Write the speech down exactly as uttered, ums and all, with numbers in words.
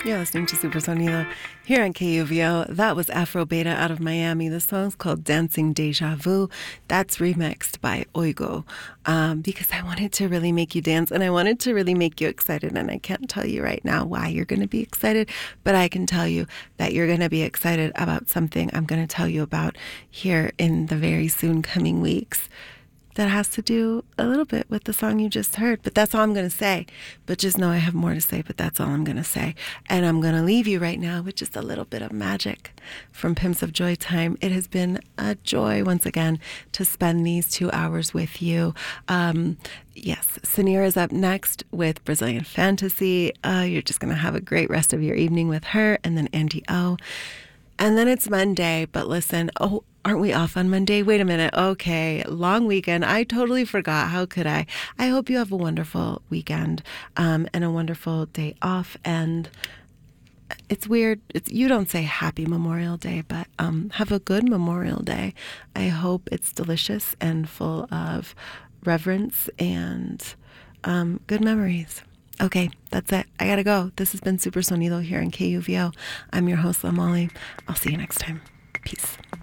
You're listening to Super Sonido here on K U V O. That was Afro Beta out of Miami. The song's called Dancing Deja Vu. That's remixed by Oigo um, because I wanted to really make you dance and I wanted to really make you excited. And I can't tell you right now why you're going to be excited, but I can tell you that you're going to be excited about something I'm going to tell you about here in the very soon coming weeks. That has to do a little bit with the song you just heard. But that's all I'm going to say. But just know I have more to say, but that's all I'm going to say. And I'm going to leave you right now with just a little bit of magic from Pimps of Joy time. It has been a joy once again to spend these two hours with you. Um, yes, Sanira is up next with Brazilian Fantasy. Uh, you're just going to have a great rest of your evening with her. And then Andy O. And then it's Monday. But listen, oh, aren't we off on Monday? Wait a minute. Okay, long weekend. I totally forgot. How could I? I hope you have a wonderful weekend um, and a wonderful day off. And it's weird. It's, you don't say Happy Memorial Day, but um, have a good Memorial Day. I hope it's delicious and full of reverence and um, good memories. Okay, that's it. I gotta go. This has been Super Sonido here on K U V O. I'm your host, Lamali. I'll see you next time. Peace.